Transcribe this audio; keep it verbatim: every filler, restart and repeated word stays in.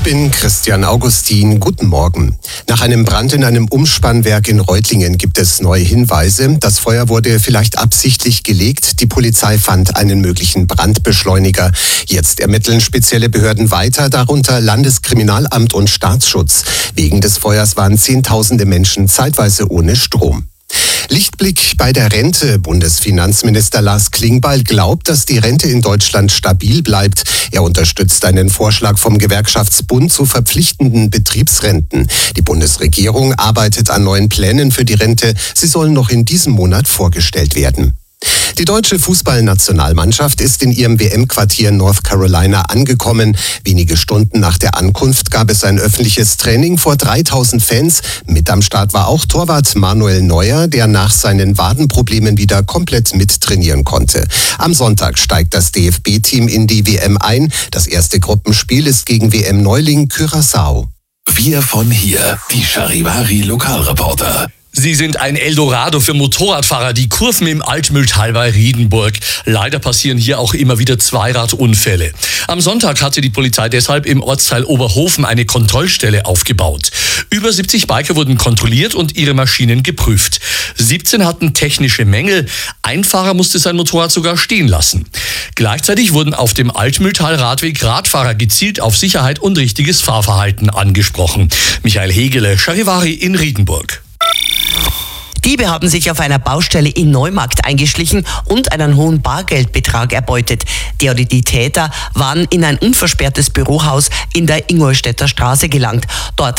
Ich bin Christian Augustin. Guten Morgen. Nach einem Brand in einem Umspannwerk in Reutlingen gibt es neue Hinweise. Das Feuer wurde vielleicht absichtlich gelegt. Die Polizei fand einen möglichen Brandbeschleuniger. Jetzt ermitteln spezielle Behörden weiter, darunter Landeskriminalamt und Staatsschutz. Wegen des Feuers waren Zehntausende Menschen zeitweise ohne Strom. Lichtblick bei der Rente. Bundesfinanzminister Lars Klingbeil glaubt, dass die Rente in Deutschland stabil bleibt. Er unterstützt einen Vorschlag vom Gewerkschaftsbund zu verpflichtenden Betriebsrenten. Die Bundesregierung arbeitet an neuen Plänen für die Rente. Sie sollen noch in diesem Monat vorgestellt werden. Die deutsche Fußballnationalmannschaft ist in ihrem W M-Quartier in North Carolina angekommen. Wenige Stunden nach der Ankunft gab es ein öffentliches Training vor dreitausend Fans. Mit am Start war auch Torwart Manuel Neuer, der nach seinen Wadenproblemen wieder komplett mittrainieren konnte. Am Sonntag steigt das D F B-Team in die W M ein. Das erste Gruppenspiel ist gegen W M-Neuling Curaçao. Wir von hier, die Charivari Lokalreporter. Sie sind ein Eldorado für Motorradfahrer, die Kurven im Altmühltal bei Riedenburg. Leider passieren hier auch immer wieder Zweiradunfälle. Am Sonntag hatte die Polizei deshalb im Ortsteil Oberhofen eine Kontrollstelle aufgebaut. Über siebzig Biker wurden kontrolliert und ihre Maschinen geprüft. siebzehn hatten technische Mängel. Ein Fahrer musste sein Motorrad sogar stehen lassen. Gleichzeitig wurden auf dem Altmühltal-Radweg Radfahrer gezielt auf Sicherheit und richtiges Fahrverhalten angesprochen. Michael Hegele, Charivari in Riedenburg. Diebe haben sich auf einer Baustelle in Neumarkt eingeschlichen und einen hohen Bargeldbetrag erbeutet. Der oder die Täter waren in ein unversperrtes Bürohaus in der Ingolstädter Straße gelangt. Dort